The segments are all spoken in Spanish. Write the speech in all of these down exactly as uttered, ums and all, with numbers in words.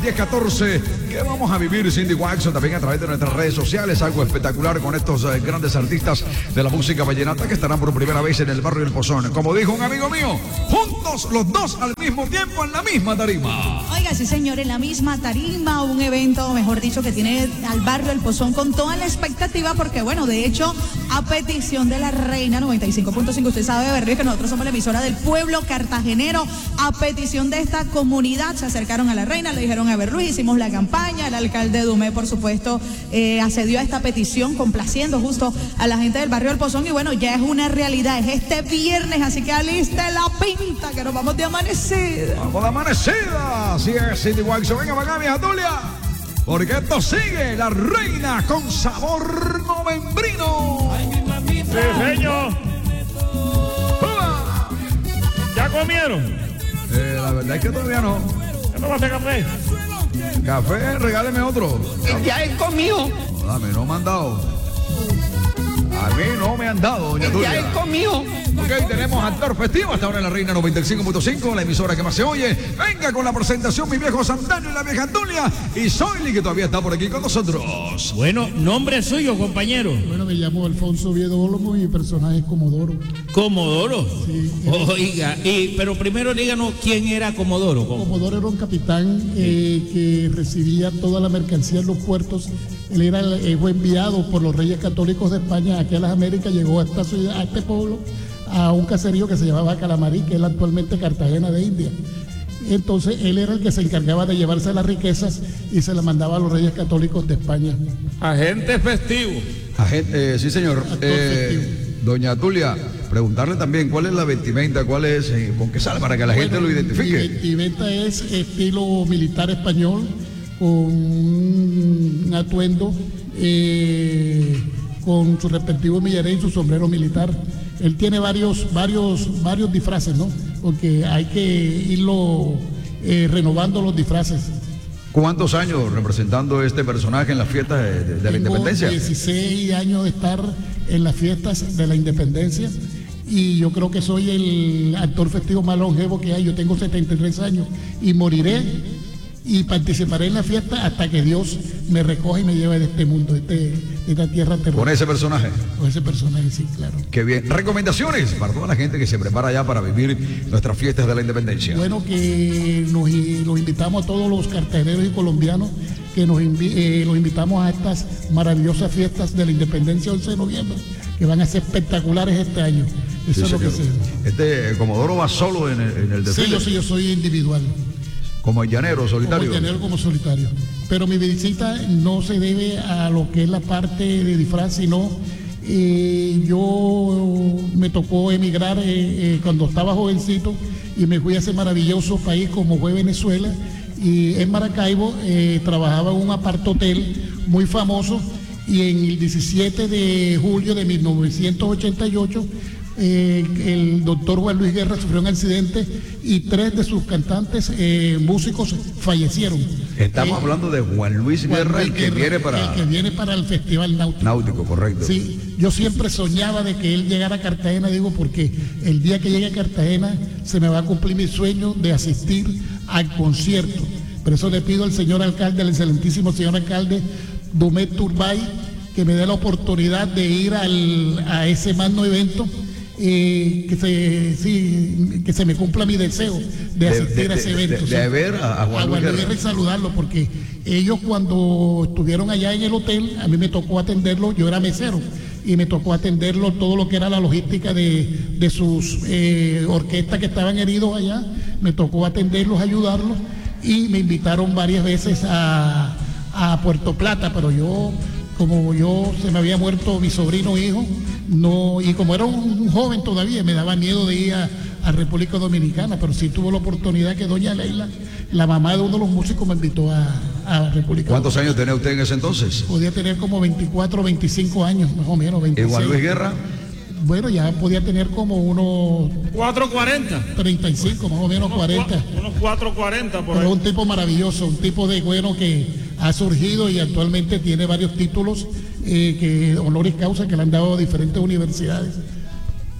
diez catorce. ¿Qué vamos a vivir, Cindy Waxon? También a través de nuestras redes sociales. Algo espectacular con estos eh, grandes artistas de la música vallenata que estarán por primera vez en el barrio El Pozón. Como dijo un amigo mío, juntos los dos al mismo tiempo en la misma tarima. Oiga, sí señor, en la misma tarima, un evento, mejor dicho, que tiene al barrio El Pozón con toda la expectativa, porque bueno, de hecho, a petición de la Reina noventa y cinco punto cinco, usted sabe, Berrío, que nosotros somos la emisora del pueblo cartagenero. A petición de esta comunidad se acercaron a la Reina, le dijeron a ver Luis, hicimos la campaña, el alcalde Dumé, por supuesto, eh, accedió a esta petición, complaciendo justo a la gente del barrio El Pozón, y bueno, ya es una realidad, es este viernes, así que aliste la pinta, que nos vamos de amanecida. Vamos de amanecida, así es, Cindy Waxon. Venga para acá, mi Julia, porque esto sigue, la Reina con sabor novembrino. Sí, señor. ¿Ya comieron? Eh, la verdad es que todavía no. ¿Qué no va a hacer café? Café, regáleme otro. Ya he comido. No, dame, no me han dado. A mí no me han dado, doña Tulia. Ya he comido. Ok, tenemos actor festivo hasta ahora en la Reina noventa y cinco punto cinco, la emisora que más se oye. Venga con la presentación, mi viejo Santana y la vieja Tulia. Y Zoili, que todavía está por aquí con nosotros. Bueno, nombre suyo, compañero. Bueno, me llamo Alfonso Oviedo Olmo y mi personaje es Comodoro. ¿Comodoro? Sí. Oiga, y, pero primero díganos quién era Comodoro. Comodoro era un capitán eh, que recibía toda la mercancía en los puertos. Él era el, fue enviado por los Reyes Católicos de España aquí a las Américas, llegó a esta ciudad, a este pueblo, a un caserío que se llamaba Calamarí, que es actualmente Cartagena de India. Entonces él era el que se encargaba de llevarse las riquezas y se las mandaba a los Reyes Católicos de España. Agente festivo. Agente, eh, sí señor. Eh, doña Tulia, preguntarle también cuál es la vestimenta, cuál es, eh, con qué sale para que la Bueno, gente lo identifique. Mi vestimenta es estilo militar español, con un atuendo eh, con su respectivo millaré y su sombrero militar. Él tiene varios, varios, varios disfraces, ¿no? Porque hay que irlo eh, renovando los disfraces. ¿Cuántos años representando este personaje en las fiestas de, de, de la Tengo independencia? dieciséis años de estar en las fiestas de la independencia y yo creo que soy el actor festivo más longevo que hay. Yo tengo setenta y tres años y moriré y participaré en la fiesta hasta que Dios me recoja y me lleve de este mundo, de, este, de esta tierra terrestre. Con ese personaje. Con ese personaje, sí, claro. Qué bien. Recomendaciones para toda la gente que se prepara ya para vivir nuestras fiestas de la independencia. Bueno, que nos, los invitamos a todos los cartageneros y colombianos, que nos invi eh, los invitamos a estas maravillosas fiestas de la independencia once de noviembre, que van a ser espectaculares este año. Eso Sí, es lo señor. que sé. Este eh, Comodoro va solo en el, en el desfile. Sí, yo, sí, yo soy individual. Como el llanero solitario. Como el llanero como solitario. Pero mi visita no se debe a lo que es la parte de disfraz, sino eh, yo me tocó emigrar eh, eh, cuando estaba jovencito y me fui a ese maravilloso país como fue Venezuela, y en Maracaibo eh, trabajaba en un apartotel muy famoso, y en el diecisiete de julio de mil novecientos ochenta y ocho Eh, el doctor Juan Luis Guerra sufrió un accidente y tres de sus cantantes eh, músicos fallecieron. Estamos eh, hablando de Juan Luis Juan Guerra, Luis el que Guerra, viene para... el que viene para el Festival Náutico. Náutico, correcto. Sí, yo siempre soñaba de que él llegara a Cartagena, digo, porque el día que llegue a Cartagena se me va a cumplir mi sueño de asistir al concierto. Por eso le pido al señor alcalde, al excelentísimo señor alcalde Dumé Turbay, que me dé la oportunidad de ir al, a ese magno evento. Eh, que, se, sí, que se me cumpla mi deseo de asistir de, a ese de, evento. De, de, de ver a, a Juan, a Juan Luis Guerra y saludarlo, porque ellos cuando estuvieron allá en el hotel, a mí me tocó atenderlo, yo era mesero, y me tocó atenderlo todo lo que era la logística de, de sus eh, orquestas que estaban heridos allá, me tocó atenderlos, ayudarlos, y me invitaron varias veces a, a Puerto Plata, pero yo... como yo se me había muerto mi sobrino hijo, no, y como era un, un joven todavía, me daba miedo de ir a, a República Dominicana, pero sí tuve la oportunidad que doña Leila, la mamá de uno de los músicos, me invitó a, a República ¿Cuántos Dominicana. años tenía usted en ese entonces? Podía tener como veinticuatro, veinticinco años, más o menos, veintiséis. ¿Y Juan Luis Guerra? Bueno, ya podía tener como unos... cuatro cuarenta. treinta y cinco, más o menos Unos cuarenta. cua- Unos cuatro cuarenta por Pero ahí. un tipo maravilloso, un tipo de bueno que ha surgido y actualmente tiene varios títulos eh, que honoris causa que le han dado a diferentes universidades.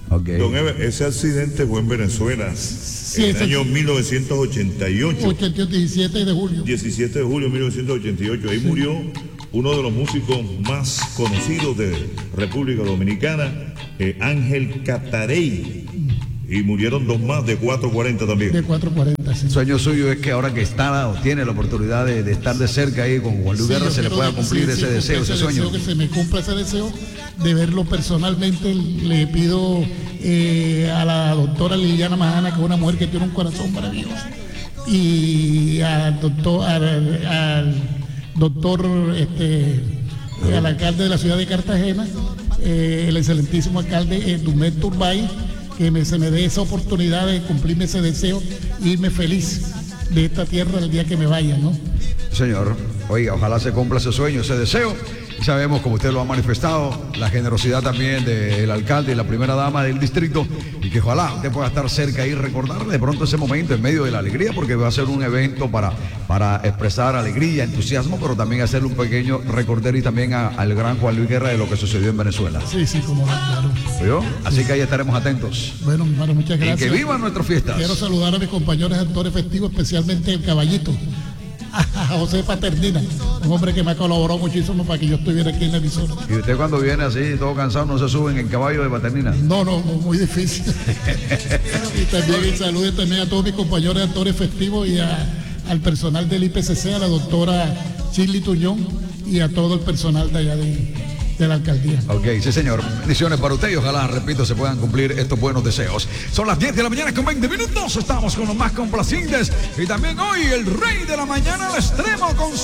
Okay. Don Ever, ese accidente fue en Venezuela Sí, en el ese- año mil novecientos ochenta y ocho. ochenta y ocho, diecisiete de julio. diecisiete de julio de mil novecientos ochenta y ocho. Ahí murió uno de los músicos más conocidos de República Dominicana, eh, Ángel Catarey. Y murieron dos más de cuatro cuarenta también. De cuatro cuarenta, sí. El sueño suyo es que ahora que está o tiene la oportunidad de, de estar de cerca ahí con Juan Luis Sí, Guerra yo se le quiero pueda que- cumplir sí, ese sí, deseo, ese sueño. deseo, que se me cumpla ese deseo de verlo personalmente. Le pido eh, a la doctora Liliana Majana, que es una mujer que tiene un corazón maravilloso, y al doctor, al, al doctor, este, al alcalde de la ciudad de Cartagena, eh, el excelentísimo alcalde eh, Dumet Turbay, que me, se me dé esa oportunidad de cumplirme ese deseo y irme feliz de esta tierra el día que me vaya, ¿no? Señor, oiga, ojalá se cumpla ese sueño, ese deseo. Y sabemos, como usted lo ha manifestado, la generosidad también del alcalde y la primera dama del distrito, y que ojalá usted pueda estar cerca y recordar de pronto ese momento en medio de la alegría, porque va a ser un evento para, para expresar alegría, entusiasmo, pero también hacerle un pequeño recordar y también a- al gran Juan Luis Guerra de lo que sucedió en Venezuela. Sí, sí, como no, claro. ¿Oyó? Así que ahí estaremos atentos. Bueno, mi hermano, muchas Y gracias. que vivan nuestras fiestas. Quiero saludar a mis compañeros actores festivos, especialmente el caballito, a José Paternina, un hombre que me ha colaborado muchísimo para que yo estuviera aquí en la emisora. Y usted cuando viene así, todo cansado, no se sube en el caballo de Paternina. No, no, no, muy difícil. Y también y salude también a todos mis compañeros actores festivos y a- al personal del I P C C, a la doctora Shirley Tuñón y a todo el personal de allá de, de la alcaldía. Ok, sí señor. Bendiciones para usted y ojalá, repito, se puedan cumplir estos buenos deseos. Son las diez de la mañana con veinte minutos. Estamos con los más complacientes. Y también hoy el rey de la mañana al extremo con